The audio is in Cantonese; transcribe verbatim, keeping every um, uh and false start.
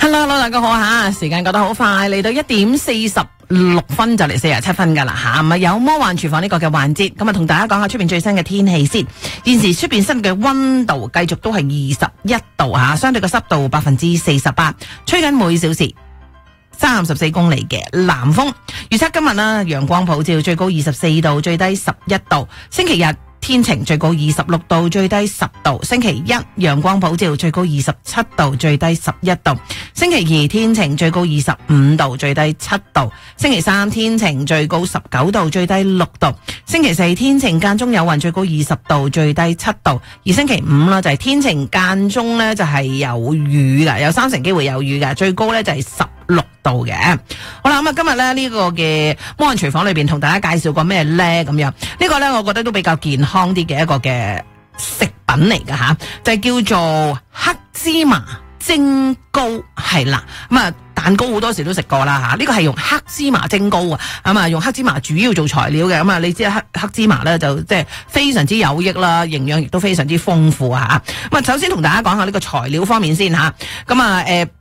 Hello， 大家好吓，時間過得好快，嚟到一點四十六分就嚟四十七分噶啦吓，咁啊有魔幻廚房呢個嘅環節，咁啊同大家講下出邊最新嘅天氣先。現時出邊室嘅溫度繼續都係二十一度吓，相對嘅濕度百分之四十八，吹緊每小時三十四公里嘅南風。預測今日啦，陽光普照，最高二十四度，最低十一度。星期日天晴，最高二十六度，最低十度。星期一陽光普照，最高二十七度，最低十一度。星期二天晴，最高二十五度，最低七度。星期三天晴，最高十九度，最低六度。星期四天晴間中有雲，最高二十度，最低七度。而星期五啦就係天晴間中咧就係有雨噶，有三成機會有雨噶，最高咧就係十六度嘅。好啦，咁啊今日咧呢個嘅魔幻廚房裏邊同大家介紹過咩咧咁樣？呢個咧我覺得都比較健康啲嘅一個嘅食品嚟噶吓，就係叫做黑芝麻蒸糕，係啦，咁啊蛋糕好多時都食過啦吓，呢個係用黑芝麻蒸糕啊，咁啊用黑芝麻主要做材料嘅，咁啊你知黑黑芝麻咧就即係非常之有益啦，營養亦都非常之豐富啊吓。咁啊首先同大家講下呢個材料方面先吓，咁啊誒